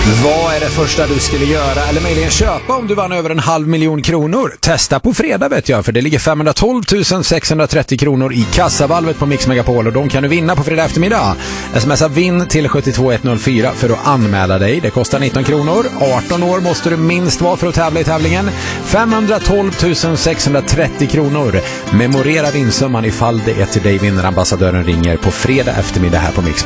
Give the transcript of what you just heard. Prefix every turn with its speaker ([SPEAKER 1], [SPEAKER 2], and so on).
[SPEAKER 1] Vad är det första du skulle göra eller möjligen köpa om du vann över 500 000 kronor? Testa på fredag vet jag, för det ligger 512 630 kronor i kassavalvet på Mix Megapol och de kan du vinna på fredag eftermiddag. Smsa vinn till 72104 för att anmäla dig. Det kostar 19 kronor. 18 år måste du minst vara för att tävla i tävlingen. 512 630 kronor. Memorera vinsumman ifall det är till dig vinnarambassadören ringer på fredag eftermiddag här på Mix.